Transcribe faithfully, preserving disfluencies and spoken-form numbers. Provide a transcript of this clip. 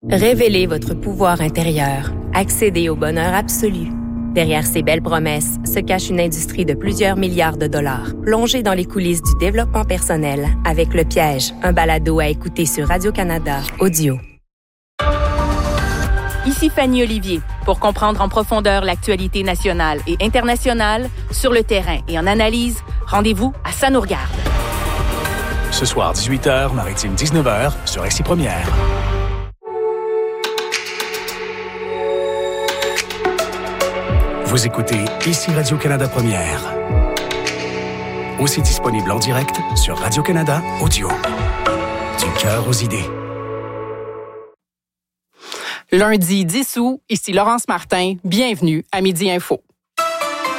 Révélez votre pouvoir intérieur. Accédez au bonheur absolu. Derrière ces belles promesses se cache une industrie de plusieurs milliards de dollars. Plongez dans les coulisses du développement personnel avec Le Piège, un balado à écouter sur Radio-Canada Audio. Ici Fanny Olivier. Pour comprendre en profondeur l'actualité nationale et internationale, sur le terrain et en analyse, rendez-vous à Ça nous regarde. Ce soir, dix-huit heures, Maritime dix-neuf heures, sur Ici Première. Vous écoutez Ici Radio-Canada Première. Aussi disponible en direct sur Radio-Canada Audio. Du cœur aux idées. Lundi dix août, ici Laurence Martin. Bienvenue à Midi Info.